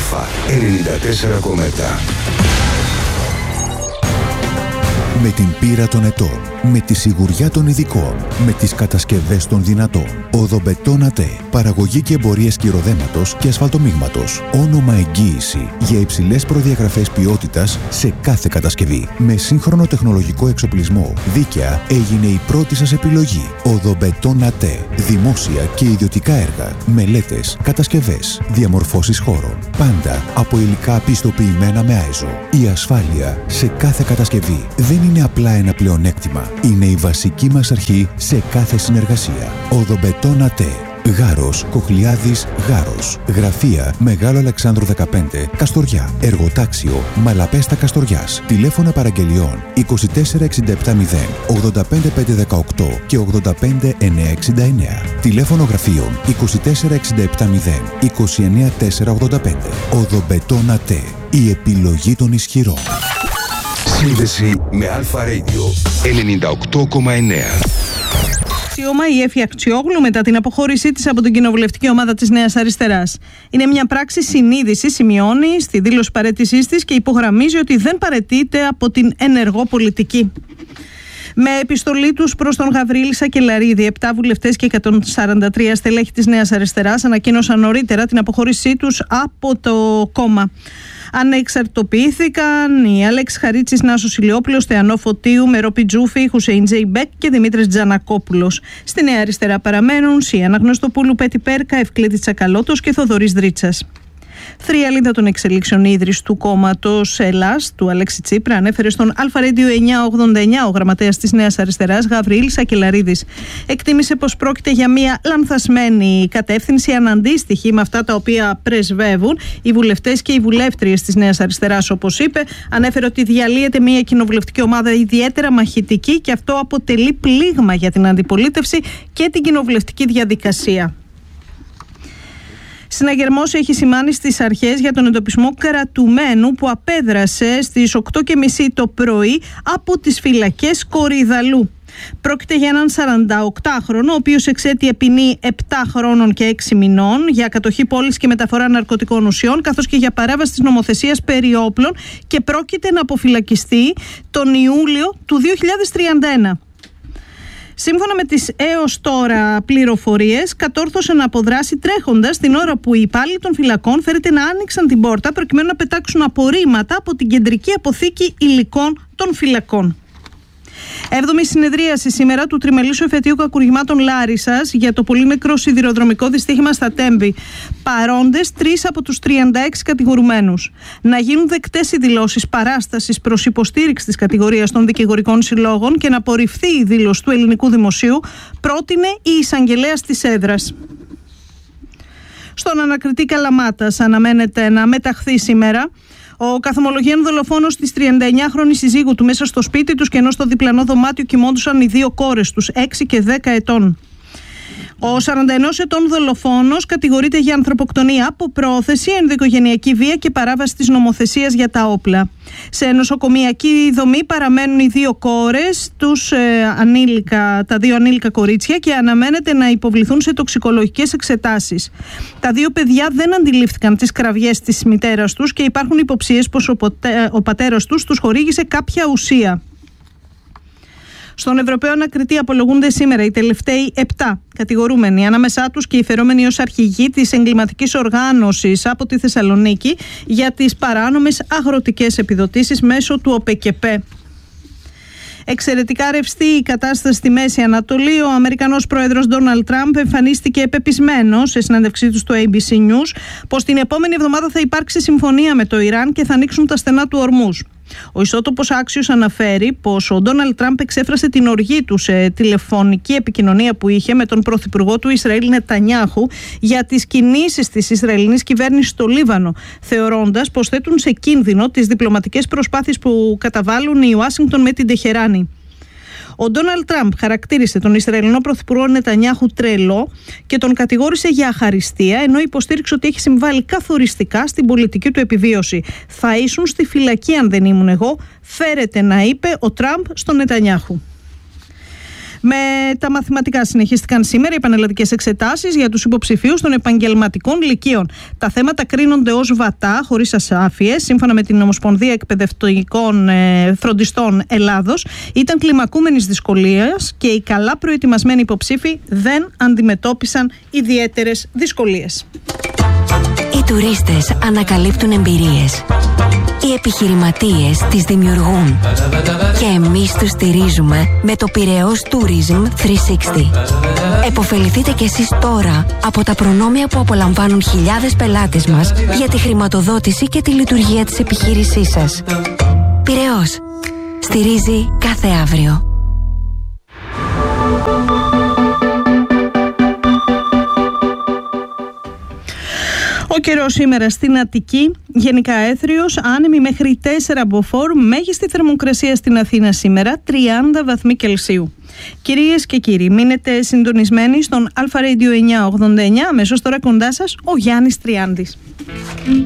Αλφα 94,7. Με την πείρα των ετών, με τη σιγουριά των ειδικών, με τις κατασκευές των δυνατών. Οδομπετόν ΑΤΕ. Παραγωγή και εμπορίες κυροδέματος και ασφαλτομίγματος. Όνομα εγγύηση για υψηλές προδιαγραφές ποιότητας σε κάθε κατασκευή. Με σύγχρονο τεχνολογικό εξοπλισμό. Δίκαια έγινε η πρώτη σας επιλογή. Οδομπετόν ΑΤΕ. Δημόσια και ιδιωτικά έργα. Μελέτες, κατασκευές, διαμορφώσεις χώρων. Πάντα από υλικά πιστοποιημένα με ISO. Η ασφάλεια σε κάθε κατασκευή δεν είναι απλά ένα πλεονέκτημα. Είναι η βασική μας αρχή σε κάθε συνεργασία. Οδομπετόν ΑΤΕ. Γάρος, Κοχλιάδης, Γάρος. Γραφεία Μεγάλο Αλεξάνδρου 15, Καστοριά. Εργοτάξιο Μαλαπέστα Καστοριάς. Τηλέφωνα παραγγελιών 24670 85518 και 85969. Τηλέφωνο γραφείων 24670 29485. Οδομπετόν ΑΤΕ. Η επιλογή των ισχυρών. Σύνδεση με Αλφα Radio 98,9. Η Έφη Αξιόγλου μετά την αποχώρησή της από την κοινοβουλευτική ομάδα της Νέας Αριστεράς. Είναι μια πράξη συνείδησης, σημειώνει στη δήλωση παραίτησής της και υπογραμμίζει ότι δεν παραιτείται από την ενεργό πολιτική. Με επιστολή τους προς τον Γαβρίλη Σακελαρίδη, 7 βουλευτές και 143 στελέχη της Νέας Αριστεράς ανακοίνωσαν νωρίτερα την αποχώρησή τους από το κόμμα. Ανεξαρτητοποιήθηκαν οι Αλέξη Χαρίτσης, Νάσος Ηλιόπουλος, Θεανό Φωτίου, Μερό Πιτζούφη, Χουσέιν Τζέιμπεκ και Δημήτρης Τζανακόπουλος. Στη Νέα Αριστερά παραμένουν Σία Αναγνωστοπούλου, Πέτη Πέρκα, Ευκλήτη Τσακαλώτος και Θοδωρής Δρίτσας. Θριαλίδα των εξελίξεων ίδρυση του κόμματος Ελλάς, του Αλέξη Τσίπρα, ανέφερε στον Αλφα Radio 989 ο γραμματέας της Νέας Αριστεράς, Γαβριήλ Σακελαρίδης. Εκτίμησε πως πρόκειται για μια λανθασμένη κατεύθυνση, αναντίστοιχη με αυτά τα οποία πρεσβεύουν οι βουλευτές και οι βουλεύτριες της Νέας Αριστεράς. Όπως είπε, ανέφερε ότι διαλύεται μια κοινοβουλευτική ομάδα ιδιαίτερα μαχητική και αυτό αποτελεί πλήγμα για την αντιπολίτευση και την κοινοβουλευτική διαδικασία. Συναγερμός έχει σημάνει στις αρχές για τον εντοπισμό κρατουμένου που απέδρασε στις 8.30 το πρωί από τις φυλακές Κορυδαλού. Πρόκειται για έναν 48χρονο, ο οποίος εξέτειε ποινή 7 χρόνων και 6 μηνών για κατοχή πόλης και μεταφορά ναρκωτικών ουσιών, καθώς και για παράβαση της νομοθεσίας περί όπλων και πρόκειται να αποφυλακιστεί τον Ιούλιο του 2031. Σύμφωνα με τις έως τώρα πληροφορίες, κατόρθωσε να αποδράσει τρέχοντας την ώρα που οι υπάλληλοι των φυλακών φέρεται να άνοιξαν την πόρτα προκειμένου να πετάξουν απορρίμματα από την κεντρική αποθήκη υλικών των φυλακών. 7η συνεδρίαση σήμερα του τριμελήσου εφετείου κακουργημάτων Λάρισσας για το πολύ νεκρό σιδηροδρομικό δυστύχημα στα Τέμπη. Παρόντες 3 από τους 36 κατηγορουμένους. Να γίνουν δεκτές οι δηλώσεις παράστασης προς υποστήριξη της κατηγορίας των δικηγορικών συλλόγων και να απορριφθεί η δήλωση του ελληνικού δημοσίου, πρότεινε η εισαγγελέας της έδρας. Στον ανακριτή Καλαμάτας αναμένεται να μεταχθεί σήμερα ο καθομολογίαν δολοφόνος της 39χρονης συζύγου του μέσα στο σπίτι τους και ενώ στο διπλανό δωμάτιο κοιμόντουσαν οι 2 κόρες τους, 6 και 10 ετών. Ο 41 ετών δολοφόνος κατηγορείται για ανθρωποκτονία από πρόθεση, ενδοοικογενειακή βία και παράβαση της νομοθεσίας για τα όπλα. Σε νοσοκομιακή δομή παραμένουν οι 2 κόρες, τα 2 ανήλικα κορίτσια και αναμένεται να υποβληθούν σε τοξικολογικές εξετάσεις. Τα 2 παιδιά δεν αντιλήφθηκαν τις κραυγές της μητέρας τους και υπάρχουν υποψίες πως ο πατέρας τους χορήγησε κάποια ουσία. Στον Ευρωπαίο Ανακριτή απολογούνται σήμερα οι τελευταίοι 7 κατηγορούμενοι, ανάμεσά τους και οι φερόμενοι ως αρχηγοί της εγκληματικής οργάνωσης από τη Θεσσαλονίκη για τις παράνομες αγροτικές επιδοτήσεις μέσω του ΟΠΕΚΕΠΕ. Εξαιρετικά ρευστή η κατάσταση στη Μέση Ανατολή. Ο Αμερικανός πρόεδρος Ντόναλντ Τραμπ εμφανίστηκε πεπισμένος σε συνέντευξή του στο ABC News πως την επόμενη εβδομάδα θα υπάρξει συμφωνία με το Ιράν και θα ανοίξουν τα στενά του Ορμούζ. Ο ισότοπος Άξιος αναφέρει πως ο Ντόναλντ Τραμπ εξέφρασε την οργή του σε τηλεφωνική επικοινωνία που είχε με τον πρωθυπουργό του Ισραήλ Νετανιάχου για τις κινήσεις της Ισραηλινής κυβέρνησης στο Λίβανο, θεωρώντας πως θέτουν σε κίνδυνο τις διπλωματικές προσπάθειες που καταβάλουν η Ουάσιγκτον με την Τεχεράνη. Ο Ντόναλντ Τραμπ χαρακτήρισε τον Ισραηλινό πρωθυπουργό Νετανιάχου τρελό και τον κατηγόρησε για αχαριστία, ενώ υποστήριξε ότι έχει συμβάλει καθοριστικά στην πολιτική του επιβίωση. «Θα ήσουν στη φυλακή αν δεν ήμουν εγώ», φέρεται να είπε ο Τραμπ στον Νετανιάχου. Με τα μαθηματικά συνεχίστηκαν σήμερα οι πανελλαδικές εξετάσεις για τους υποψηφίους των επαγγελματικών λυκείων. Τα θέματα κρίνονται ως βατά, χωρίς ασάφειες, σύμφωνα με την Ομοσπονδία Εκπαιδευτικών Φροντιστών Ελλάδος. Ήταν κλιμακούμενης δυσκολίας και οι καλά προετοιμασμένοι υποψήφοι δεν αντιμετώπισαν ιδιαίτερες δυσκολίες. Οι τουρίστες ανακαλύπτουν εμπειρίες. Οι επιχειρηματίες τις δημιουργούν. Και εμείς τους στηρίζουμε με το Πειραιώς Tourism 360. Εποφεληθείτε κι εσείς τώρα από τα προνόμια που απολαμβάνουν χιλιάδες πελάτες μας για τη χρηματοδότηση και τη λειτουργία της επιχείρησής σας. Πειραιώς. Στηρίζει κάθε αύριο. Ο καιρός σήμερα στην Αττική, γενικά έθριος, άνεμη μέχρι 4 μποφόρ, μέγιστη θερμοκρασία στην Αθήνα σήμερα 30 βαθμοί Κελσίου. Κυρίες και κύριοι, μείνετε συντονισμένοι στον Αλφα Radio 989, αμέσως τώρα κοντά σας ο Γιάννης Τριάντης.